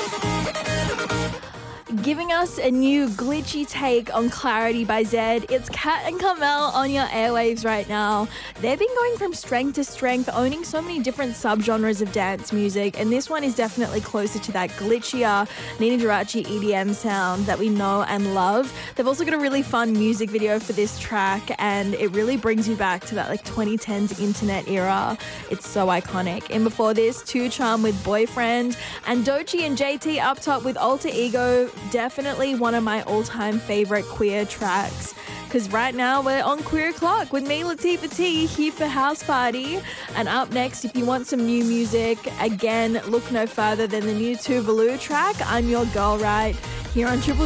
Giving us a new glitchy take on Clarity by Zed. It's Kat and Carmel on your airwaves right now. They've been going from strength to strength, owning so many different subgenres of dance music, and this one is definitely closer to that glitchier Nina Geraci EDM sound that we know and love. They've also got a really fun music video for this track, and it really brings you back to that 2010s internet era. It's so iconic. And before this, Two Charm with Boyfriend, and Doechii and JT up top with Alter Ego. Definitely one of my all-time favorite queer tracks, because right now we're on Queer O'Clock with me, Latifah T, here for House Party. And up next, if you want some new music, again, look no further than the new Tuvalu track, I'm Your Girl Right, here on Triple